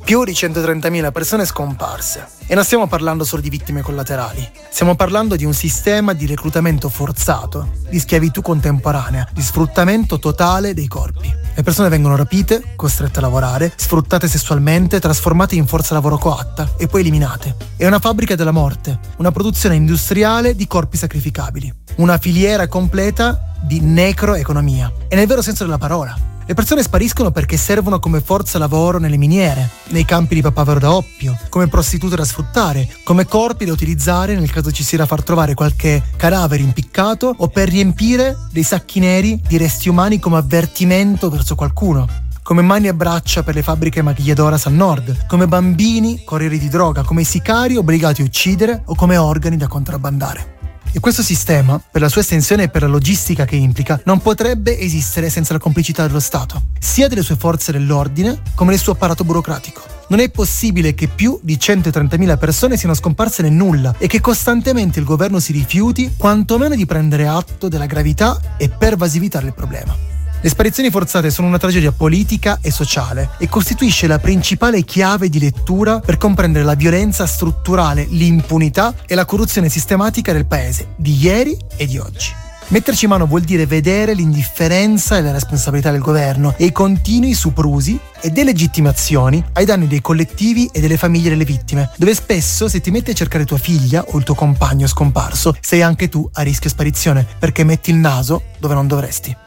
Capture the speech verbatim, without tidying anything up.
Più di centotrentamila persone scomparse. E non stiamo parlando solo di vittime collaterali. Stiamo parlando di un sistema di reclutamento forzato, di schiavitù contemporanea, di sfruttamento totale dei corpi. Le persone vengono rapite, costrette a lavorare, sfruttate sessualmente, trasformate in forza lavoro coatta e poi eliminate. È una fabbrica della morte, una produzione industriale di corpi sacrificabili, una filiera completa di necroeconomia. E nel vero senso della parola. Le persone spariscono perché servono come forza lavoro nelle miniere, nei campi di papavero da oppio, come prostitute da sfruttare, come corpi da utilizzare nel caso ci sia da far trovare qualche cadavere impiccato o per riempire dei sacchi neri di resti umani come avvertimento verso qualcuno, come mani e braccia per le fabbriche maquilladoras al nord, come bambini corrieri di droga, come sicari obbligati a uccidere o come organi da contrabbandare. E questo sistema, per la sua estensione e per la logistica che implica, non potrebbe esistere senza la complicità dello Stato, sia delle sue forze dell'ordine come del suo apparato burocratico. Non è possibile che più di centotrentamila persone siano scomparse nel nulla e che costantemente il governo si rifiuti quantomeno di prendere atto della gravità e pervasività del problema. Le sparizioni forzate sono una tragedia politica e sociale e costituisce la principale chiave di lettura per comprendere la violenza strutturale, l'impunità e la corruzione sistematica del paese, di ieri e di oggi. Metterci mano vuol dire vedere l'indifferenza e la responsabilità del governo e i continui soprusi e delegittimazioni ai danni dei collettivi e delle famiglie delle vittime, dove spesso se ti metti a cercare tua figlia o il tuo compagno scomparso, sei anche tu a rischio sparizione perché metti il naso dove non dovresti.